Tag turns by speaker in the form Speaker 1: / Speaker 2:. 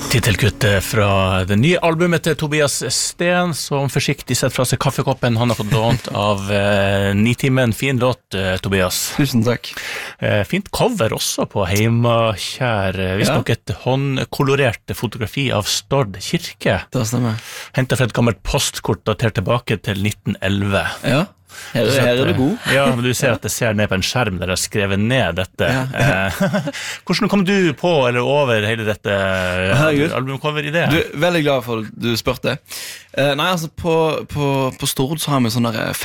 Speaker 1: Titelkuttet fra det nye albumet til Tobias Sten, som forsiktig sett fra seg kaffekoppen han har fått lånt av Nitimen. Fin låt, Tobias.
Speaker 2: Tusen takk.
Speaker 1: Fint cover også på Heimakjær. Visst nok et håndkolorert fotografi av Stord kirke.
Speaker 2: Det stemmer.
Speaker 1: Hentet fra et gammelt postkort datert tilbake til 1911.
Speaker 2: Ja. Her er du god.
Speaker 1: Ja, men du ser at det ser ned på en skjerm der jeg har skrevet ned dette. Hvordan kom du på eller over hele dette albumcover-ideen?
Speaker 2: Du er veldig glad for at du spørte. Nei, altså på Stord så har vi sånne